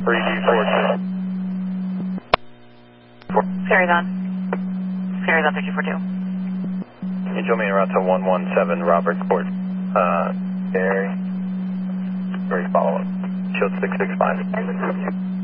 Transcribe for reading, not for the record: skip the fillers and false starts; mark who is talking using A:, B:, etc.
A: 3G46.
B: Carries on 3242.
A: You told me to route to 117 Robert Court. Gary. Great follow-up. Shield 665.